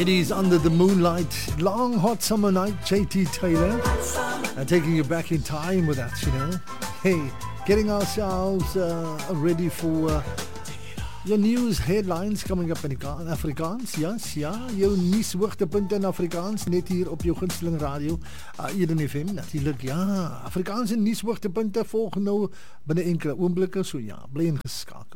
It is Under the Moonlight, long hot summer night, JT Taylor, and taking you back in time with that, you know. Hey, getting ourselves ready for your news headlines coming up in Afrikaans. Yes, ja, jou nuushoogtepunte in Afrikaans, net hier op jou gunsteling radio, Eden FM, natuurlijk, ja. Afrikaanse nuushoogtepunte volgen nou binne enkele oomblikke, so ja, bly ingeskakel.